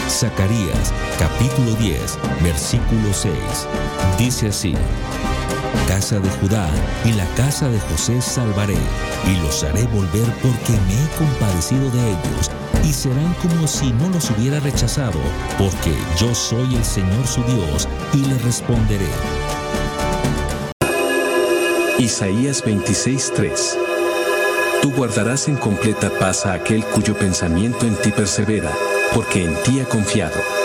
Zacarías, capítulo 10, versículo 6. Dice así: Casa de Judá y la casa de José salvaré, y los haré volver porque me he compadecido de ellos, y serán como si no los hubiera rechazado, porque yo soy el Señor su Dios, y le responderé. Isaías 26:3. Tú guardarás en completa paz a aquel cuyo pensamiento en ti persevera, porque en ti ha confiado.